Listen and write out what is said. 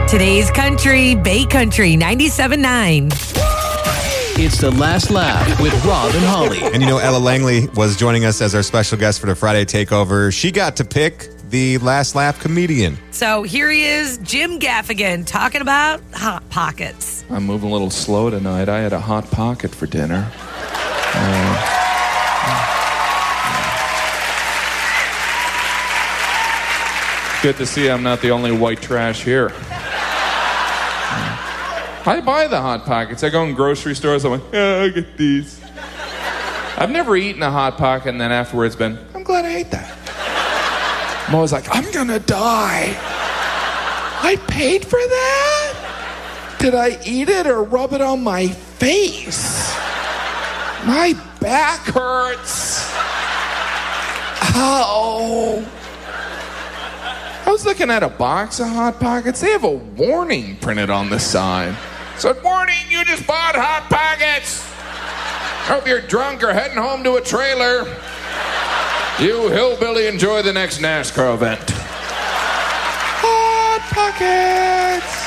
Today's country, Bay Country 97.9. It's The Last Laugh with Rob and Holly. And you know, Ella Langley was joining us as our special guest for the Friday Takeover. She got to pick the Last Laugh comedian. So here he is, Jim Gaffigan, talking about Hot Pockets. I'm moving a little slow tonight. I had a Hot Pocket for dinner. Good to see I'm not the only white trash here. I buy the Hot Pockets. I go in grocery stores. I'm like, yeah, I'll get these. I've never eaten a Hot Pocket and then afterwards been, I'm glad I ate that. I'm always like, I'm gonna die. I paid for that? Did I eat it or rub it on my face? My back hurts. Ow. I was looking at a box of Hot Pockets. They have a warning printed on the side. It said, warning, you just bought Hot Pockets. Hope you're drunk or heading home to a trailer. You hillbilly, enjoy the next NASCAR event. Hot Pockets.